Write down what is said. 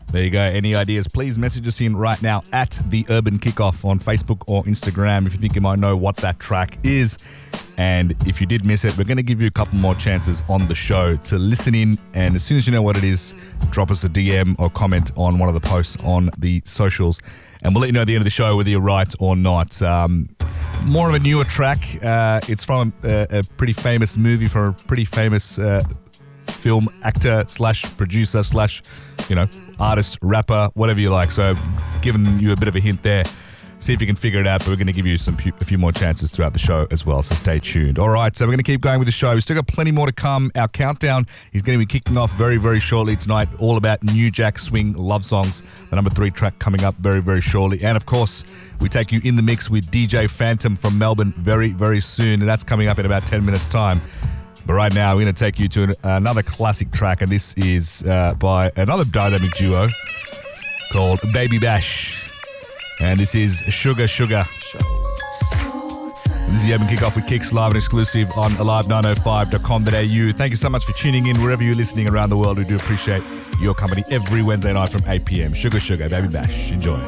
There you go. Any ideas, please message us in right now at The Urban Kickoff on Facebook or Instagram if you think you might know what that track is. And if you did miss it, we're going to give you a couple more chances on the show to listen in. And as soon as you know what it is, drop us a DM or comment on one of the posts on the socials. And we'll let you know at the end of the show whether you're right or not. More of a newer track. It's from a pretty famous movie, from a pretty famous film actor slash producer slash, artist, rapper, whatever you like. So giving you a bit of a hint there. See if you can figure it out, but we're going to give you a few more chances throughout the show as well, so stay tuned. All right, so we're going to keep going with the show. We've still got plenty more to come. Our countdown is going to be kicking off very, very shortly tonight, all about New Jack Swing love songs. The number 3 track coming up very, very shortly. And, of course, we take you in the mix with DJ Phantom from Melbourne very, very soon, and that's coming up in about 10 minutes' time. But right now, we're going to take you to another classic track, and this is by another dynamic duo called Baby Bash. And this is Sugar Sugar. This is the Urban Kickoff with Kicks, live and exclusive on alive905.com.au. Thank you so much for tuning in wherever you're listening around the world. We do appreciate your company every Wednesday night from 8 p.m. Sugar Sugar, Baby Bash. Enjoy.